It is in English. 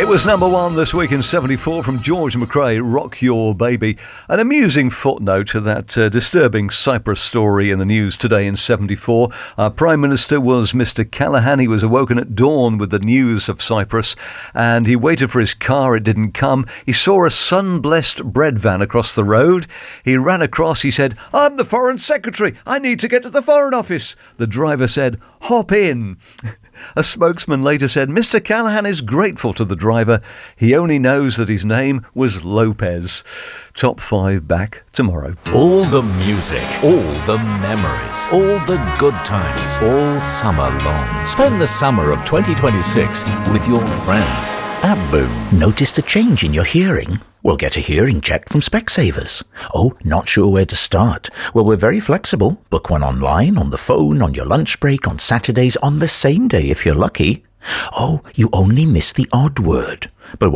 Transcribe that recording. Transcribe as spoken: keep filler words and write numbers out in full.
was number one this week in seventy-four from George McRae, Rock Your Baby. An amusing footnote to that uh, disturbing Cyprus story in the news today in seventy-four. Our Prime Minister was Mister Callaghan. He was awoken at dawn with the news of Cyprus, and he waited for his car. It didn't come. He saw a sun-blessed bread van across the road. He ran across. He said, "I'm the Foreign Secretary. I need to get to the Foreign Office." The driver said, "Hop in." A spokesman later said Mister Callaghan is grateful to the driver. He only knows that his name was Lopez. Top five back tomorrow. All the music, all the memories, all the good times, all summer long. Spend the summer of twenty twenty-six with your friends at Boom. Noticed a change in your hearing? Well, get a hearing check from Specsavers. Oh, not sure where to start? Well, we're very flexible. Book one online, on the phone, on your lunch break, on Saturdays, on the same day if you're lucky. Oh, you only missed the odd word. But